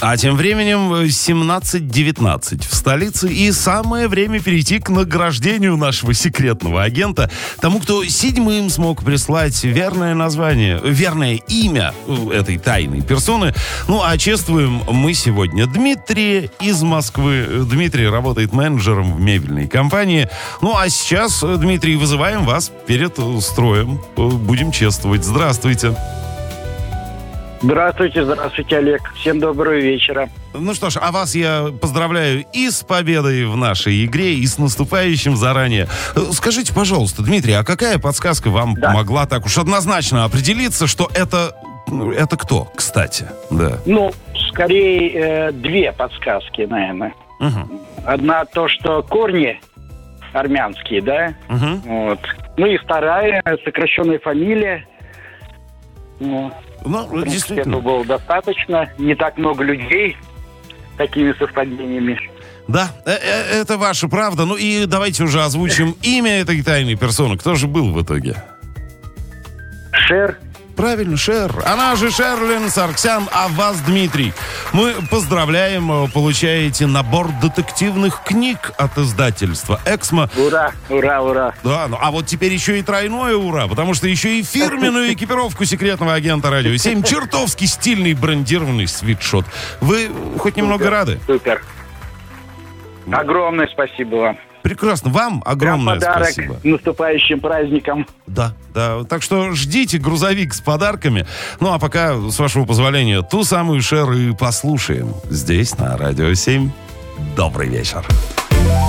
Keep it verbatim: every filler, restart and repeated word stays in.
А тем временем семнадцать девятнадцать в столице, и самое время перейти к награждению нашего секретного агента, тому, кто седьмым смог прислать верное название, верное имя этой тайной персоны. Ну, а чествуем мы сегодня Дмитрия из Москвы. Дмитрий работает менеджером в мебельной компании. Ну, а сейчас, Дмитрий, вызываем вас перед строем. Будем чествовать. Здравствуйте. Здравствуйте, здравствуйте, Олег. Всем доброго вечера. Ну что ж, а вас я поздравляю и с победой в нашей игре, и с наступающим заранее. Скажите, пожалуйста, Дмитрий, а какая подсказка вам да. помогла так уж однозначно определиться, что это... Это кто, кстати? Да. Ну, скорее, э, две подсказки, наверное. Угу. Одна то, что корни армянские, да? Угу. Вот. Ну и вторая, сокращенная фамилия. Вот. Ну, в принципе, действительно. этого было достаточно. Не так много людей такими совпадениями. Да, это ваша правда. Ну и давайте уже озвучим имя этой тайной персоны. Кто же был в итоге? Шер. Правильно, Шер. Она же Шерлин Саргсян, а вас, Дмитрий. Мы поздравляем, получаете набор детективных книг от издательства «Эксмо». Ура, ура, ура. Да, ну а вот теперь еще и тройное ура, потому что еще и фирменную экипировку секретного агента «Радио семь», чертовски стильный брендированный свитшот. Вы хоть немного супер, рады? Супер. Огромное спасибо вам. Прекрасно. Вам огромное подарок спасибо. С наступающим праздником. Да, да. Так что ждите грузовик с подарками. Ну, а пока, с вашего позволения, ту самую Шер и послушаем. Здесь, на Радио семь. Добрый вечер.